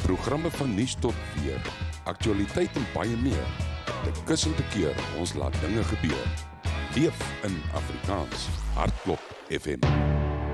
Programme van nuus tot weer, aktualiteit en baie meer. Dit kussend te keer, ons laat dinge gebeur. Leef in Afrikaans. Hartklop FM.